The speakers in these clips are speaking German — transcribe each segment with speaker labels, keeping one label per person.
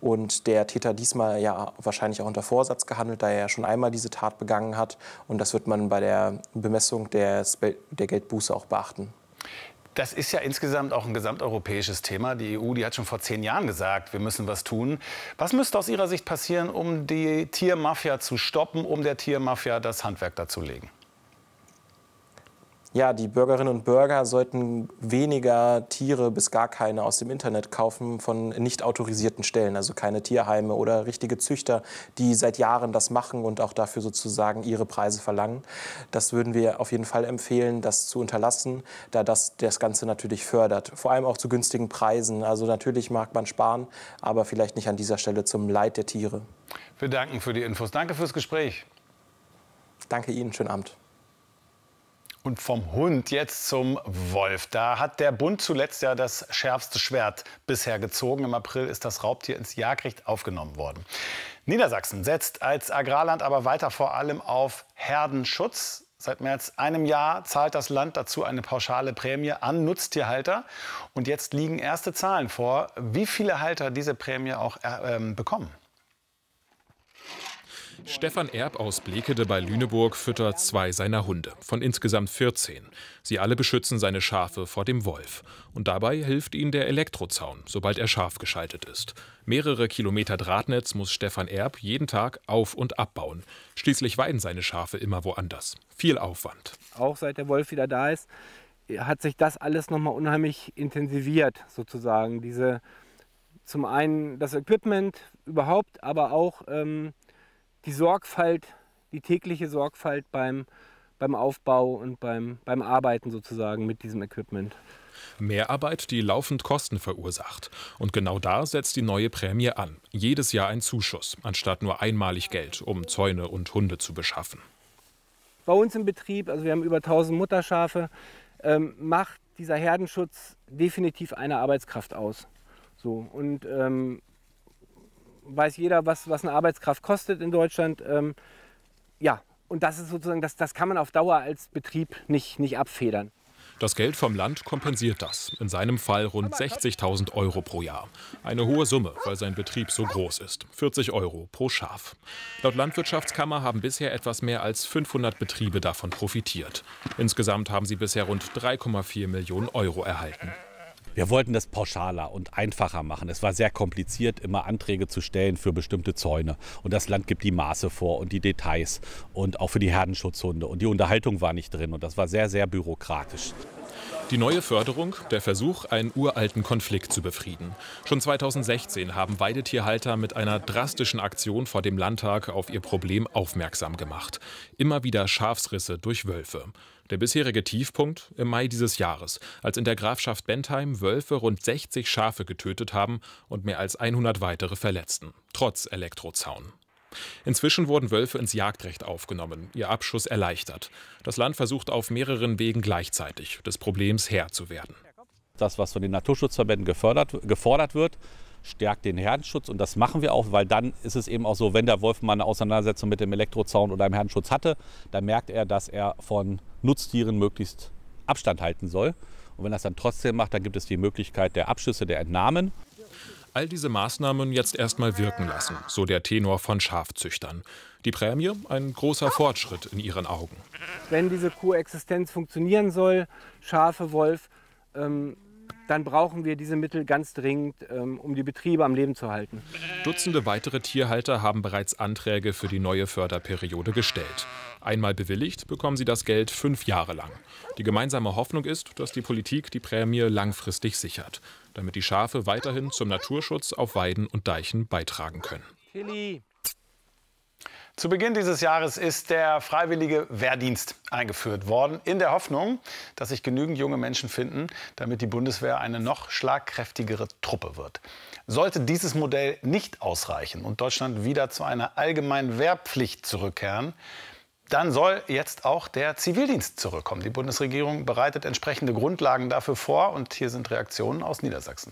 Speaker 1: Und der Täter diesmal ja wahrscheinlich auch unter Vorsatz gehandelt, da er ja schon einmal diese Tat begangen hat. Und das wird man bei der Bemessung der Geldbuße auch beachten.
Speaker 2: Das ist ja insgesamt auch ein gesamteuropäisches Thema. Die EU, die hat schon vor 10 Jahren gesagt, wir müssen was tun. Was müsste aus Ihrer Sicht passieren, um die Tiermafia zu stoppen, um der Tiermafia das Handwerk darzulegen?
Speaker 1: Ja, die Bürgerinnen und Bürger sollten weniger Tiere bis gar keine aus dem Internet kaufen von nicht autorisierten Stellen, also keine Tierheime oder richtige Züchter, die seit Jahren das machen und auch dafür sozusagen ihre Preise verlangen. Das würden wir auf jeden Fall empfehlen, das zu unterlassen, da das Ganze natürlich fördert, vor allem auch zu günstigen Preisen. Also natürlich mag man sparen, aber vielleicht nicht an dieser Stelle zum Leid der Tiere.
Speaker 2: Wir danken für die Infos. Danke fürs Gespräch.
Speaker 1: Danke Ihnen, schönen Abend.
Speaker 2: Und vom Hund jetzt zum Wolf. Da hat der Bund zuletzt ja das schärfste Schwert bisher gezogen. Im April ist das Raubtier ins Jagdrecht aufgenommen worden. Niedersachsen setzt als Agrarland aber weiter vor allem auf Herdenschutz. Seit mehr als einem Jahr zahlt das Land dazu eine pauschale Prämie an Nutztierhalter. Und jetzt liegen erste Zahlen vor, wie viele Halter diese Prämie auch bekommen.
Speaker 3: Stefan Erb aus Blekede bei Lüneburg füttert 2 seiner Hunde, von insgesamt 14. Sie alle beschützen seine Schafe vor dem Wolf. Und dabei hilft ihnen der Elektrozaun, sobald er scharf geschaltet ist. Mehrere Kilometer Drahtnetz muss Stefan Erb jeden Tag auf- und abbauen. Schließlich weiden seine Schafe immer woanders. Viel Aufwand.
Speaker 4: Auch seit der Wolf wieder da ist, hat sich das alles noch mal unheimlich intensiviert, sozusagen. Zum einen das Equipment überhaupt, aber auch die Sorgfalt, die tägliche Sorgfalt beim Aufbau und beim Arbeiten sozusagen mit diesem Equipment.
Speaker 3: Mehrarbeit, die laufend Kosten verursacht. Und genau da setzt die neue Prämie an. Jedes Jahr ein Zuschuss, anstatt nur einmalig Geld, um Zäune und Hunde zu beschaffen.
Speaker 4: Bei uns im Betrieb, also wir haben über 1000 Mutterschafe, macht dieser Herdenschutz definitiv eine Arbeitskraft aus. So, und weiß jeder, was eine Arbeitskraft kostet in Deutschland. Ja, und das ist sozusagen, das kann man auf Dauer als Betrieb nicht abfedern.
Speaker 3: Das Geld vom Land kompensiert das. In seinem Fall rund 60.000 € pro Jahr. Eine hohe Summe, weil sein Betrieb so groß ist. 40 € pro Schaf. Laut Landwirtschaftskammer haben bisher etwas mehr als 500 Betriebe davon profitiert. Insgesamt haben sie bisher rund 3,4 Millionen € erhalten.
Speaker 5: Wir wollten das pauschaler und einfacher machen. Es war sehr kompliziert, immer Anträge zu stellen für bestimmte Zäune. Und das Land gibt die Maße vor und die Details und auch für die Herdenschutzhunde. Und die Unterhaltung war nicht drin und das war sehr, sehr bürokratisch.
Speaker 3: Die neue Förderung, der Versuch, einen uralten Konflikt zu befrieden. Schon 2016 haben Weidetierhalter mit einer drastischen Aktion vor dem Landtag auf ihr Problem aufmerksam gemacht. Immer wieder Schafsrisse durch Wölfe. Der bisherige Tiefpunkt im Mai dieses Jahres, als in der Grafschaft Bentheim Wölfe rund 60 Schafe getötet haben und mehr als 100 weitere verletzten, trotz Elektrozaun. Inzwischen wurden Wölfe ins Jagdrecht aufgenommen, ihr Abschuss erleichtert. Das Land versucht auf mehreren Wegen gleichzeitig, des Problems Herr zu werden.
Speaker 5: Das, was von den Naturschutzverbänden gefordert wird, stärkt den Herdenschutz. Und das machen wir auch, weil dann ist es eben auch so, wenn der Wolf mal eine Auseinandersetzung mit dem Elektrozaun oder einem Herdenschutz hatte, dann merkt er, dass er von Nutztieren möglichst Abstand halten soll. Und wenn er es dann trotzdem macht, dann gibt es die Möglichkeit der Abschüsse, der Entnahmen.
Speaker 3: All diese Maßnahmen jetzt erstmal wirken lassen, so der Tenor von Schafzüchtern. Die Prämie ein großer Fortschritt in ihren Augen.
Speaker 4: Wenn diese Koexistenz funktionieren soll, Schafe, Wolf, dann brauchen wir diese Mittel ganz dringend, um die Betriebe am Leben zu halten.
Speaker 3: Dutzende weitere Tierhalter haben bereits Anträge für die neue Förderperiode gestellt. Einmal bewilligt, bekommen sie das Geld 5 Jahre lang. Die gemeinsame Hoffnung ist, dass die Politik die Prämie langfristig sichert, damit die Schafe weiterhin zum Naturschutz auf Weiden und Deichen beitragen können.
Speaker 4: Tilly.
Speaker 2: Zu Beginn dieses Jahres ist der freiwillige Wehrdienst eingeführt worden, in der Hoffnung, dass sich genügend junge Menschen finden, damit die Bundeswehr eine noch schlagkräftigere Truppe wird. Sollte dieses Modell nicht ausreichen und Deutschland wieder zu einer allgemeinen Wehrpflicht zurückkehren, dann soll jetzt auch der Zivildienst zurückkommen. Die Bundesregierung bereitet entsprechende Grundlagen dafür vor. Und hier sind Reaktionen aus Niedersachsen.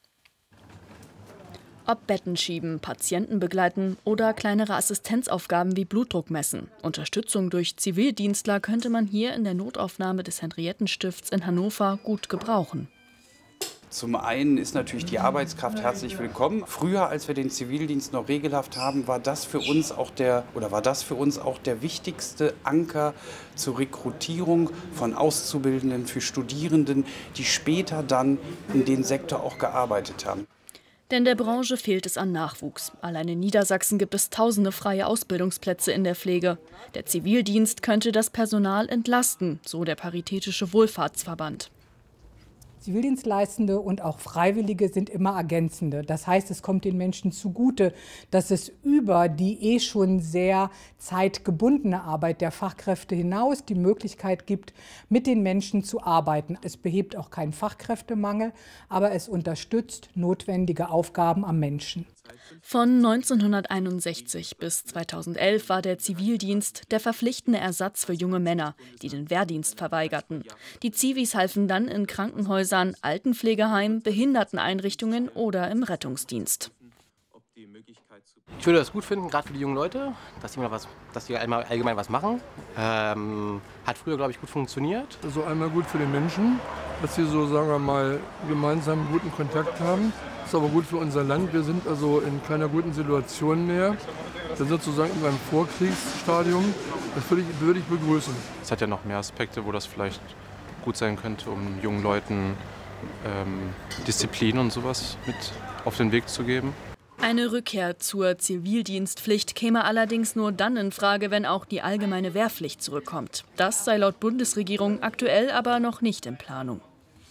Speaker 6: Ob Betten schieben, Patienten begleiten oder kleinere Assistenzaufgaben wie Blutdruck messen. Unterstützung durch Zivildienstler könnte man hier in der Notaufnahme des Henriettenstifts in Hannover gut gebrauchen.
Speaker 7: Zum einen ist natürlich die Arbeitskraft herzlich willkommen. Früher, als wir den Zivildienst noch regelhaft haben, war das für uns auch der wichtigste Anker zur Rekrutierung von Auszubildenden für Studierenden, die später dann in den Sektor auch gearbeitet haben.
Speaker 6: Denn der Branche fehlt es an Nachwuchs. Allein in Niedersachsen gibt es tausende freie Ausbildungsplätze in der Pflege. Der Zivildienst könnte das Personal entlasten, so der Paritätische Wohlfahrtsverband.
Speaker 8: Zivildienstleistende und auch Freiwillige sind immer ergänzende. Das heißt, es kommt den Menschen zugute, dass es über die schon sehr zeitgebundene Arbeit der Fachkräfte hinaus die Möglichkeit gibt, mit den Menschen zu arbeiten. Es behebt auch keinen Fachkräftemangel, aber es unterstützt notwendige Aufgaben am Menschen.
Speaker 6: Von 1961 bis 2011 war der Zivildienst der verpflichtende Ersatz für junge Männer, die den Wehrdienst verweigerten. Die Zivis halfen dann in Krankenhäusern, Altenpflegeheimen, Behinderteneinrichtungen oder im Rettungsdienst.
Speaker 9: Ich würde das gut finden, gerade für die jungen Leute, dass die allgemein was machen. Hat früher, glaube ich, gut funktioniert.
Speaker 10: Also einmal gut für den Menschen, dass sie so, sagen wir mal, gemeinsam guten Kontakt haben. Das ist aber gut für unser Land. Wir sind also in keiner guten Situation mehr. Wir sind sozusagen in einem Vorkriegsstadium. Das würde ich begrüßen.
Speaker 11: Es hat ja noch mehr Aspekte, wo das vielleicht gut sein könnte, um jungen Leuten Disziplin und sowas mit auf den Weg zu geben.
Speaker 6: Eine Rückkehr zur Zivildienstpflicht käme allerdings nur dann in Frage, wenn auch die allgemeine Wehrpflicht zurückkommt. Das sei laut Bundesregierung aktuell aber noch nicht in Planung.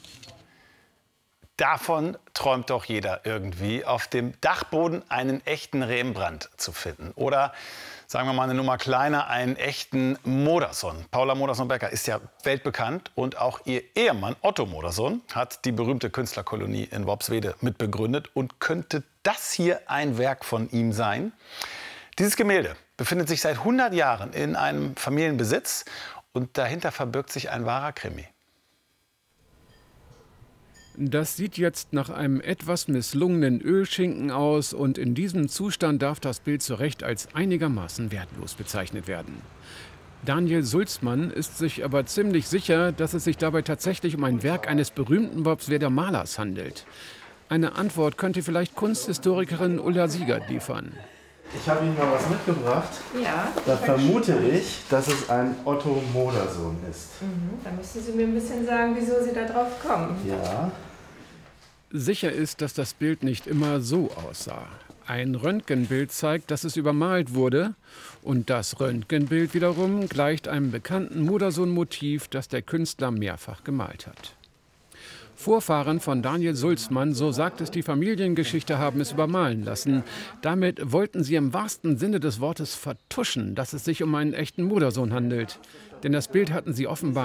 Speaker 2: Davon träumt doch jeder irgendwie, auf dem Dachboden einen echten Rembrandt zu finden. Oder, sagen wir mal eine Nummer kleiner, einen echten Modersohn. Paula Modersohn-Becker ist ja weltbekannt und auch ihr Ehemann Otto Modersohn hat die berühmte Künstlerkolonie in Worpswede mitbegründet. Und könnte das hier ein Werk von ihm sein? Dieses Gemälde befindet sich seit 100 Jahren in einem Familienbesitz und dahinter verbirgt sich ein wahrer Krimi.
Speaker 12: Das sieht jetzt nach einem etwas misslungenen Ölschinken aus und in diesem Zustand darf das Bild zu Recht als einigermaßen wertlos bezeichnet werden. Daniel Sulzmann ist sich aber ziemlich sicher, dass es sich dabei tatsächlich um ein Werk eines berühmten Worpsweder Malers handelt. Eine Antwort könnte vielleicht Kunsthistorikerin Ulla Siegert liefern.
Speaker 13: Ich habe Ihnen mal was mitgebracht.
Speaker 14: Ja.
Speaker 13: Da vermute ich, dass es ein Otto Modersohn ist.
Speaker 14: Da müssen Sie mir ein bisschen sagen, wieso Sie da drauf kommen.
Speaker 13: Ja.
Speaker 12: Sicher ist, dass das Bild nicht immer so aussah. Ein Röntgenbild zeigt, dass es übermalt wurde. Und das Röntgenbild wiederum gleicht einem bekannten Modersohn-Motiv, das der Künstler mehrfach gemalt hat. Vorfahren von Daniel Sulzmann, so sagt es die Familiengeschichte, haben es übermalen lassen. Damit wollten sie im wahrsten Sinne des Wortes vertuschen, dass es sich um einen echten Modersohn handelt. Denn das Bild hatten sie offenbar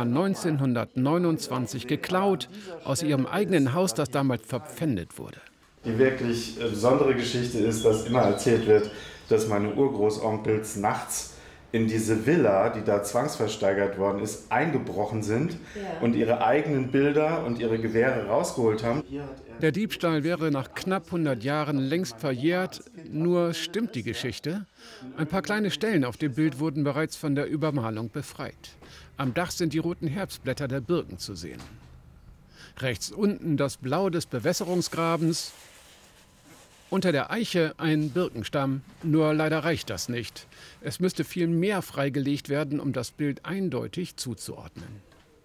Speaker 12: 1929 geklaut aus ihrem eigenen Haus, das damals verpfändet wurde.
Speaker 13: Die wirklich besondere Geschichte ist, dass immer erzählt wird, dass meine Urgroßonkels nachts in diese Villa, die da zwangsversteigert worden ist, eingebrochen sind und ihre eigenen Bilder und ihre Gewehre rausgeholt haben.
Speaker 12: Der Diebstahl wäre nach knapp 100 Jahren längst verjährt, nur stimmt die Geschichte? Ein paar kleine Stellen auf dem Bild wurden bereits von der Übermalung befreit. Am Dach sind die roten Herbstblätter der Birken zu sehen. Rechts unten das Blau des Bewässerungsgrabens. Unter der Eiche ein Birkenstamm, nur leider reicht das nicht. Es müsste viel mehr freigelegt werden, um das Bild eindeutig zuzuordnen.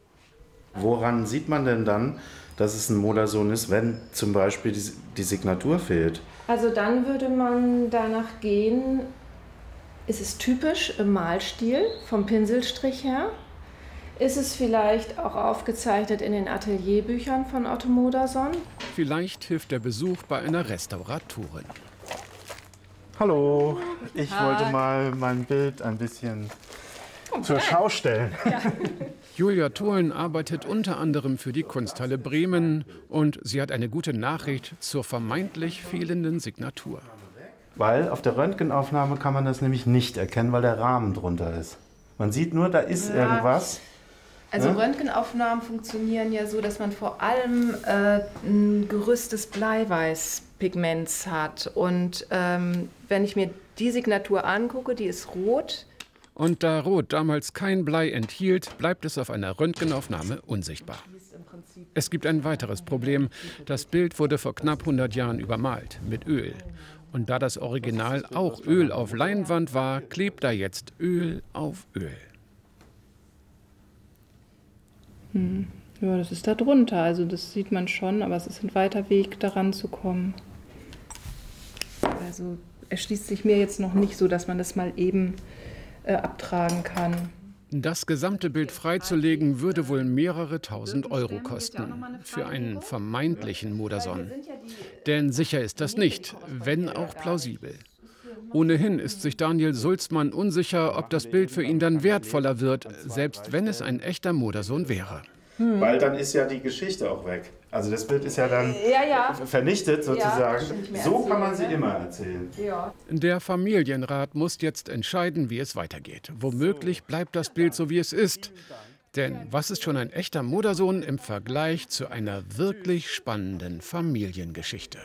Speaker 13: Woran sieht man denn dann, dass es ein Modersohn ist, wenn zum Beispiel die Signatur fehlt?
Speaker 14: Also dann würde man danach gehen, ist es typisch im Malstil vom Pinselstrich her? Ist es vielleicht auch aufgezeichnet in den Atelierbüchern von Otto Modersohn?
Speaker 12: Vielleicht hilft der Besuch bei einer Restauratorin.
Speaker 13: Hallo, ich wollte mal mein Bild ein bisschen zur Schau stellen.
Speaker 14: Ja.
Speaker 12: Julia Tholen arbeitet unter anderem für die Kunsthalle Bremen und sie hat eine gute Nachricht zur vermeintlich fehlenden Signatur.
Speaker 13: Weil auf der Röntgenaufnahme kann man das nämlich nicht erkennen, weil der Rahmen drunter ist. Man sieht nur, da ist irgendwas.
Speaker 14: Also Röntgenaufnahmen funktionieren ja so, dass man vor allem ein Gerüst des Bleiweißpigments hat. Und wenn ich mir die Signatur angucke, die ist rot.
Speaker 12: Und da Rot damals kein Blei enthielt, bleibt es auf einer Röntgenaufnahme unsichtbar. Es gibt ein weiteres Problem. Das Bild wurde vor knapp 100 Jahren übermalt, mit Öl. Und da das Original auch Öl auf Leinwand war, klebt da jetzt Öl auf Öl.
Speaker 14: Ja, das ist da drunter, also das sieht man schon, aber es ist ein weiter Weg, daran zu kommen. Also erschließt sich mir jetzt noch nicht so, dass man das mal eben abtragen kann.
Speaker 12: Das gesamte Bild freizulegen, würde wohl mehrere tausend Euro kosten. Für einen vermeintlichen Modersohn. Denn sicher ist das nicht, wenn auch plausibel. Ohnehin ist sich Daniel Sulzmann unsicher, ob das Bild für ihn dann wertvoller wird, selbst wenn es ein echter Modersohn wäre.
Speaker 13: Weil dann ist ja die Geschichte auch weg. Also das Bild ist ja dann vernichtet sozusagen. So kann man sie immer erzählen.
Speaker 12: Der Familienrat muss jetzt entscheiden, wie es weitergeht. Womöglich bleibt das Bild so, wie es ist. Denn was ist schon ein echter Modersohn im Vergleich zu einer wirklich spannenden Familiengeschichte?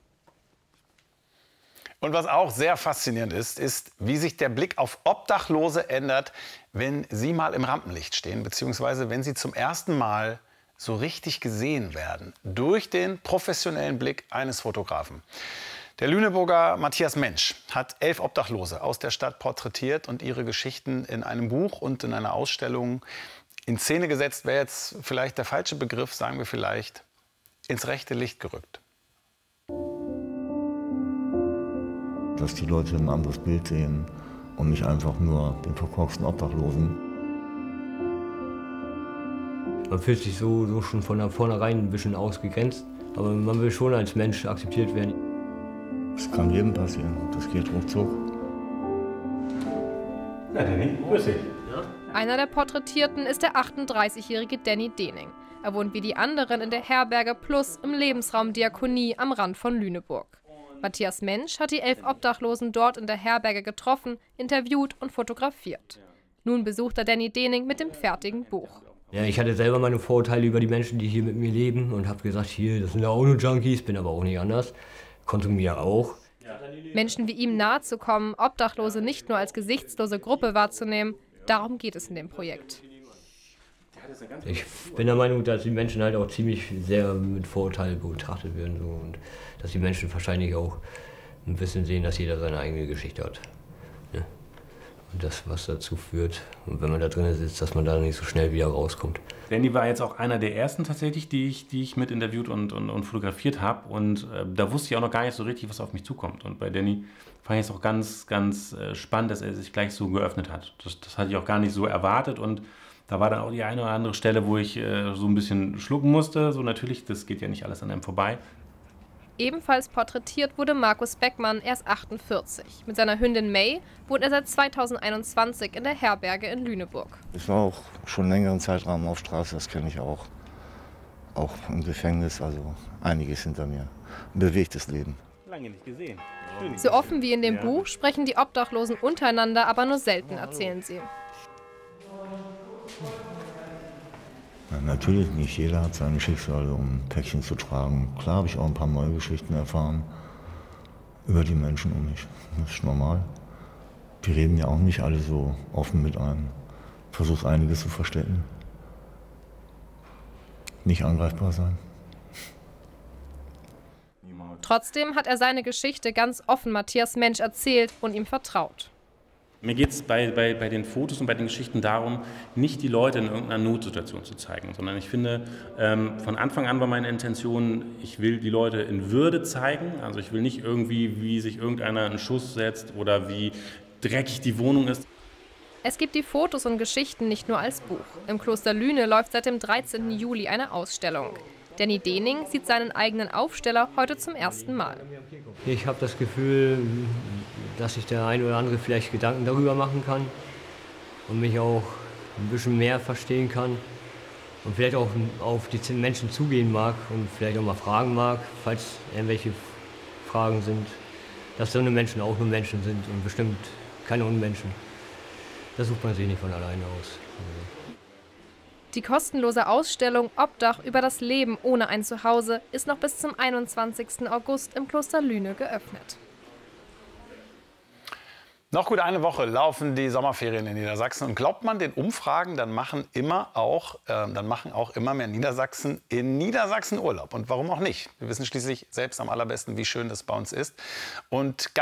Speaker 2: Und was auch sehr faszinierend ist, ist, wie sich der Blick auf Obdachlose ändert, wenn sie mal im Rampenlicht stehen, beziehungsweise wenn sie zum ersten Mal so richtig gesehen werden, durch den professionellen Blick eines Fotografen. Der Lüneburger Matthias Mensch hat 11 Obdachlose aus der Stadt porträtiert und ihre Geschichten in einem Buch und in einer Ausstellung in Szene gesetzt, wäre jetzt vielleicht der falsche Begriff, sagen wir vielleicht, ins rechte Licht gerückt.
Speaker 15: Dass die Leute ein anderes Bild sehen und nicht einfach nur den verkorksten Obdachlosen.
Speaker 16: Man fühlt sich so schon von vornherein ein bisschen ausgegrenzt, aber man will schon als Mensch akzeptiert werden.
Speaker 15: Das kann jedem passieren, das geht ruckzuck.
Speaker 17: Na Danny, grüß dich.
Speaker 18: Einer der Porträtierten ist der 38-jährige Danny Dening. Er wohnt wie die anderen in der Herberge Plus im Lebensraum Diakonie am Rand von Lüneburg. Matthias Mensch hat die 11 Obdachlosen dort in der Herberge getroffen, interviewt und fotografiert. Nun besucht er Danny Dening mit dem fertigen Buch.
Speaker 16: Ja, ich hatte selber meine Vorurteile über die Menschen, die hier mit mir leben und habe gesagt, hier, das sind ja auch nur Junkies, bin aber auch nicht anders, konsumiere auch.
Speaker 18: Menschen wie ihm nahe zu kommen, Obdachlose nicht nur als gesichtslose Gruppe wahrzunehmen, darum geht es in dem Projekt.
Speaker 16: Ich bin der Meinung, dass die Menschen halt auch ziemlich sehr mit Vorurteilen betrachtet werden. So, und dass die Menschen wahrscheinlich auch ein bisschen sehen, dass jeder seine eigene Geschichte hat. Ja. Und das, was dazu führt, und wenn man da drin sitzt, dass man da nicht so schnell wieder rauskommt.
Speaker 17: Danny war jetzt auch einer der ersten tatsächlich, die ich mit interviewt und fotografiert habe. Und da wusste ich auch noch gar nicht so richtig, was auf mich zukommt. Und bei Danny fand ich es auch ganz, ganz spannend, dass er sich gleich so geöffnet hat. Das hatte ich auch gar nicht so erwartet. Und da war dann auch die eine oder andere Stelle, wo ich so ein bisschen schlucken musste. So natürlich, das geht ja nicht alles an einem vorbei.
Speaker 18: Ebenfalls porträtiert wurde Markus Beckmann, er ist 48. Mit seiner Hündin May wohnt er seit 2021 in der Herberge in Lüneburg.
Speaker 15: Ich war auch schon längeren Zeitraum auf Straße, das kenne ich auch. Auch im Gefängnis, also einiges hinter mir. Ein bewegtes Leben.
Speaker 17: Lange nicht gesehen.
Speaker 18: So offen wie in dem Buch sprechen die Obdachlosen untereinander, aber nur selten erzählen sie.
Speaker 15: Ja, natürlich nicht. Jeder hat seine Schicksale, um Päckchen zu tragen. Klar habe ich auch ein paar neue Geschichten erfahren über die Menschen um mich. Das ist normal. Die reden ja auch nicht alle so offen mit einem. Ich versuche einiges zu verstecken. Nicht angreifbar sein.
Speaker 18: Trotzdem hat er seine Geschichte ganz offen Matthias Mensch erzählt und ihm vertraut.
Speaker 17: Mir geht es bei den Fotos und bei den Geschichten darum, nicht die Leute in irgendeiner Notsituation zu zeigen, sondern ich finde, von Anfang an war meine Intention, ich will die Leute in Würde zeigen. Also ich will nicht irgendwie, wie sich irgendeiner einen Schuss setzt oder wie dreckig die Wohnung ist.
Speaker 18: Es gibt die Fotos und Geschichten nicht nur als Buch. Im Kloster Lüne läuft seit dem 13. Juli eine Ausstellung. Danny Dening sieht seinen eigenen Aufsteller heute zum ersten Mal.
Speaker 16: Ich habe das Gefühl, dass sich der eine oder andere vielleicht Gedanken darüber machen kann und mich auch ein bisschen mehr verstehen kann und vielleicht auch auf die Menschen zugehen mag und vielleicht auch mal fragen mag, falls irgendwelche Fragen sind, dass so eine Menschen auch nur Menschen sind und bestimmt keine Unmenschen. Das sucht man sich nicht von alleine aus.
Speaker 18: Die kostenlose Ausstellung Obdach über das Leben ohne ein Zuhause ist noch bis zum 21. August im Kloster Lüne geöffnet.
Speaker 2: Noch gut eine Woche laufen die Sommerferien in Niedersachsen. Und glaubt man den Umfragen, dann machen auch immer mehr Niedersachsen in Niedersachsen Urlaub. Und warum auch nicht? Wir wissen schließlich selbst am allerbesten, wie schön das bei uns ist. Und